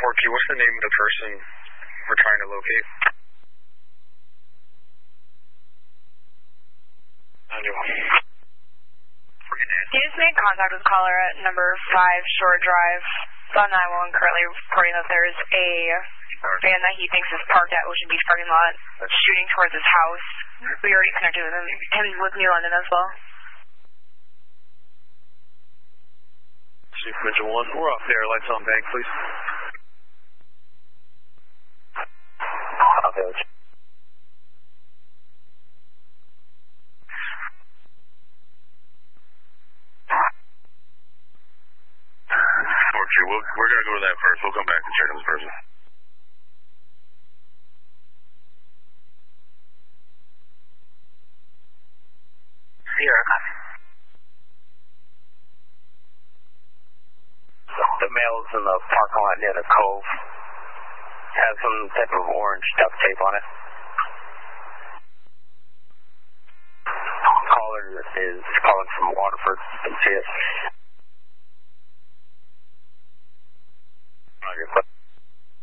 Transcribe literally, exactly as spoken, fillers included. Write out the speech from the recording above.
Porky, what's the name of the person we're trying to locate? You just made contact with caller at number five Shore Drive. It's on nine one one currently reporting that there's a van that he thinks is parked at Ocean Beach parking lot shooting towards his house. We already connected with him, him with New London as well. Chief Mitchell one, we're off there. Lights on bank, please. Okay. Porky, we'll, we're going to go to that first. We'll come back and check on this person. Here. The male's in the parking lot near the Cove. Has some type of orange duct tape on it. Caller is calling from Waterford. You can see it.